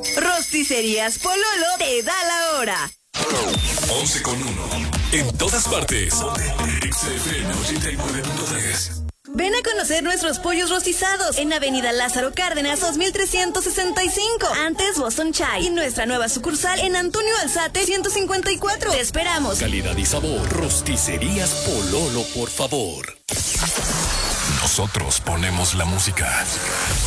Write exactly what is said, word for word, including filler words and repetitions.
Rosticerías Pololo te da la hora. once con uno. En todas partes. X F M ochenta y nueve punto tres. Ven a conocer nuestros pollos rostizados en Avenida Lázaro Cárdenas dos mil trescientos sesenta y cinco. Antes Boston Chai. Y nuestra nueva sucursal en Antonio Alzate ciento cincuenta y cuatro. Te esperamos. Calidad y sabor. Rosticerías Pololo, por favor. Nosotros ponemos la música.